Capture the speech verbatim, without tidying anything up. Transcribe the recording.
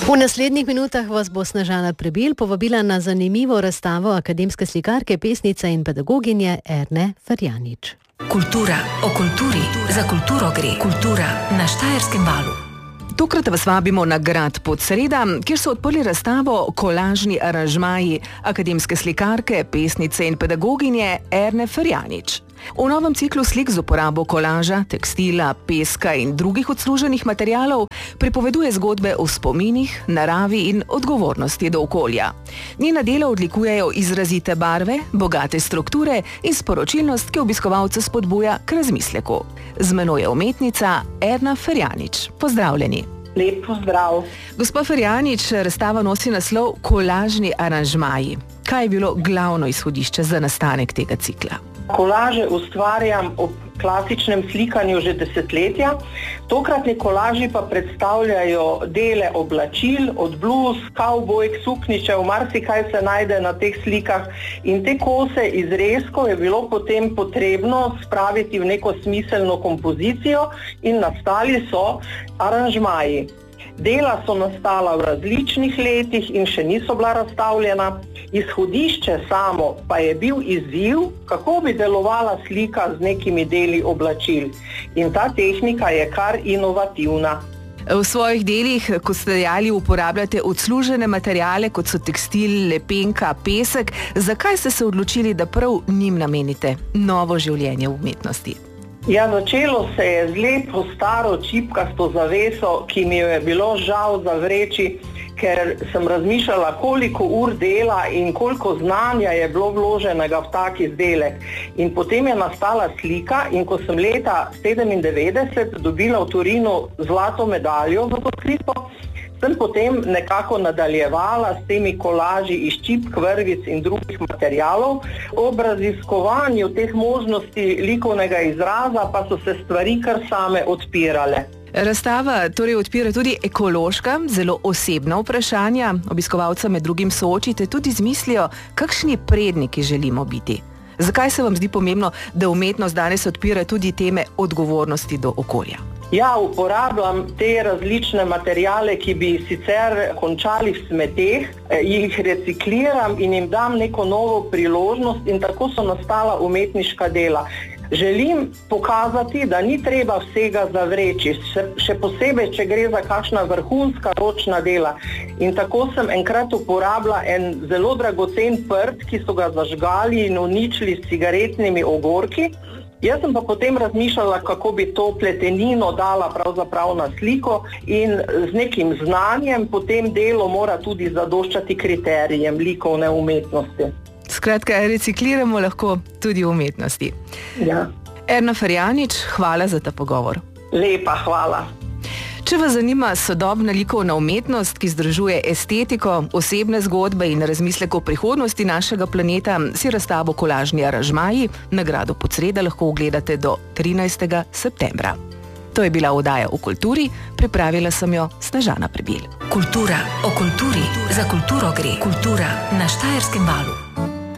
V naslednjih minutah vas bo Snežana Prebil povabila na zanimivo razstavo akademske slikarke, pesnice in pedagoginje Erne Ferjanič. Kultura, o kulturi, za kulturo gre. Kultura na Štajerskem valu. Tokrat vas vabimo na grad Podsreda, kjer so odprli razstavo Kolažni aranžmaji akademske slikarke, pesnice in pedagoginje Erne Ferjanič. V novem ciklu slik z uporabo kolaža, tekstila, peska in drugih odsluženih materialov pripoveduje zgodbe o spominih, naravi in odgovornosti do okolja. Njena dela odlikujejo izrazite barve, bogate strukture in sporočilnost, ki obiskovalce spodbuja k razmisleku. Z menoj je umetnica Erna Ferjanič. Pozdravljeni. Lep pozdrav. Gospa Ferjanič, razstava nosi naslov Kolažni aranžmaji. Kaj je bilo glavno izhodišče za nastanek tega cikla? Kolaže ustvarjam ob klasičnem slikanju že desetletja. Tokratni kolaži pa predstavljajo dele oblačil, od bluz, kavbojk, sukničev, marsikaj se najde na teh slikah. In te kose izrezkov je bilo potem potrebno spraviti v neko smiselno kompozicijo in nastali so aranžmaji. Dela so nastala v različnih letih in še niso bila razstavljena. Izhodišče samo pa je bil izziv, kako bi delovala slika z nekimi deli oblačil. In ta tehnika je kar inovativna. V svojih delih, kot ste dejali, uporabljate odslužene materiale, kot so tekstil, lepenka, pesek. Zakaj ste se odločili, da prav njim namenite novo življenje v umetnosti? Ja, začelo se je z lepo staro čipkasto zaveso, ki mi jo je bilo žal zavreči, ker sem razmišljala, koliko ur dela in koliko znanja je bilo vloženega v tak izdelek. In potem je nastala slika in ko sem leta sedemindevetdeset dobila v Torinu zlato medaljo za to sliko, sem potem nekako nadaljevala s temi kolaži iz čipk, vrvic in drugih materialov. Ob raziskovanju teh možnosti likovnega izraza pa so se stvari kar same odpirale. Razstava torej odpira tudi ekološka, zelo osebna vprašanja. Obiskovalca med drugim soočite tudi z mislijo, kakšni predniki želimo biti. Zakaj se vam zdi pomembno, da umetnost danes odpira tudi teme odgovornosti do okolja? Ja, uporabljam te različne materiale, ki bi sicer končali v smeteh, jih recikliram in jim dam neko novo priložnost in tako so nastala umetniška dela. Želim pokazati, da ni treba vsega zavreči, še, še posebej, če gre za kakšna vrhunska ročna dela. In tako sem enkrat uporabila en zelo dragocen prt, ki so ga zažgali in uničili s cigaretnimi ogorki. Jaz sem pa potem razmišljala, kako bi to pletenino dala pravzaprav na sliko in z nekim znanjem potem delo mora tudi zadoščati kriterijem likovne umetnosti. Skratka, recikliramo lahko tudi v umetnosti. Ja. Erna Ferjanič, hvala za ta pogovor. Lepa, hvala. Če vas zanima sodobna likovna umetnost, ki združuje estetiko, osebne zgodbe in razmislek o prihodnosti našega planeta, si razstavo Kolažni aranžmaji na gradu Podsreda lahko ogledate do trinajstega septembra. To je bila oddaja o kulturi, pripravila sem jo Snežana Prebil. Kultura, o kulturi, za kulturo gre. Kultura na Štajerskem valu.